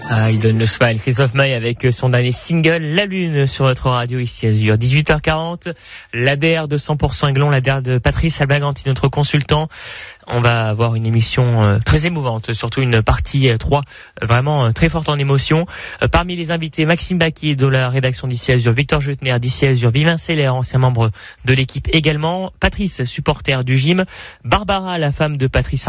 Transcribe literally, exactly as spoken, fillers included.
Ah, il donne le smile, Christophe Maé avec son dernier single, La Lune, sur votre radio ici Azur. dix-huit heures quarante, l'A D R de cent pour cent Aiglon, l'A D R de Patrice Albaganti, notre consultant. On va avoir une émission très émouvante, surtout une partie trois vraiment très forte en émotion. Parmi les invités, Maxime Baquier de la rédaction d'Ici Azur, Victor Jeutner d'Ici Azur, Vivin Seller, ancien membre de l'équipe également, Patrice, supporter du gym, Barbara, la femme de Patrice